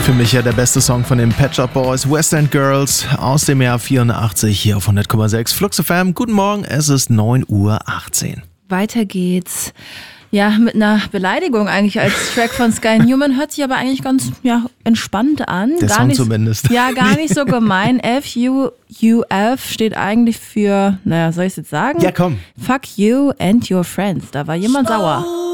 Für mich ja der beste Song von den Pet Shop Boys, West End Girls aus dem Jahr 84 hier auf 100,6 Flux FM. Guten Morgen, es ist 9:18 Uhr. Weiter geht's. Ja, mit einer Beleidigung eigentlich als Track von Sky Newman. Hört sich aber eigentlich ganz entspannt an. Der gar Song nicht, zumindest. Ja, gar nicht so gemein. FUUF steht eigentlich für, soll ich es jetzt sagen? Ja, komm. Fuck you and your friends. Da war jemand sauer.